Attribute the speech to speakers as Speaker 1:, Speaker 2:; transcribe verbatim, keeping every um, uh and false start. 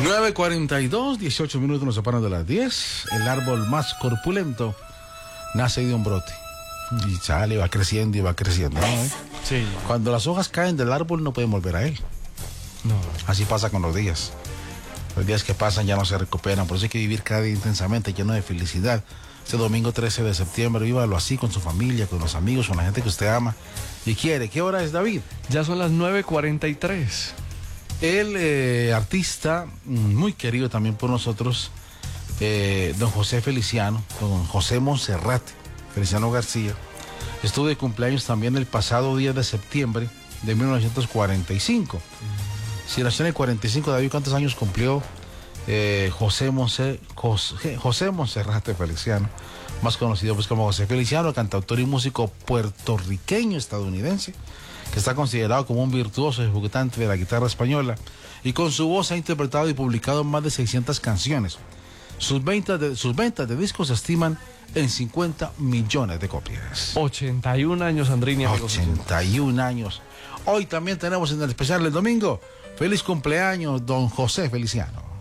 Speaker 1: nueve cuarenta y dos, dieciocho minutos nos separan de las diez. El árbol más corpulento nace de un brote. Y sale, va creciendo y va creciendo, ¿no? ¿Eh?
Speaker 2: Sí.
Speaker 1: Cuando las hojas caen del árbol no pueden volver a él.
Speaker 2: No.
Speaker 1: Así pasa con los días. Los días que pasan ya no se recuperan. Por eso hay que vivir cada día intensamente, lleno de felicidad. Este domingo trece de septiembre, vívalo así con su familia, con los amigos, con la gente que usted ama y quiere. ¿Qué hora es, David?
Speaker 2: Ya son las nueve cuarenta y tres.
Speaker 1: El eh, artista, muy querido también por nosotros, eh, don José Feliciano, don José Monserrate Feliciano García, estuvo de cumpleaños también el pasado diez de septiembre de mil novecientos cuarenta y cinco. Si nació en el cuarenta y cinco, David, ¿cuántos años cumplió eh, José, Monse, José, José Monserrate Feliciano? Más conocido pues como José Feliciano, cantautor y músico puertorriqueño estadounidense, que está considerado como un virtuoso ejecutante de la guitarra española, y con su voz ha interpretado y publicado más de seiscientas canciones. Sus ventas de, sus ventas de discos se estiman en cincuenta millones de copias.
Speaker 2: ochenta y un años, Andrini.
Speaker 1: ochenta y un años. Hoy también tenemos en el especial del domingo, feliz cumpleaños, don José Feliciano.